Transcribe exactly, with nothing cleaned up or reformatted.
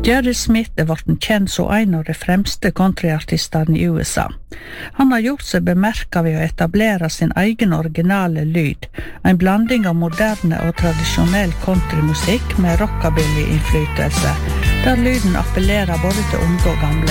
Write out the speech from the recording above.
Jerry Smith er vorten kjent som en av de fremste countryartistene i U S A. Han har gjort seg bemerket ved å etablere sin egen originale lyd, en blanding av moderne og tradisjonell countrymusikk med rockabilly-innflytelse, der lyden appellerer både til unge og gamle.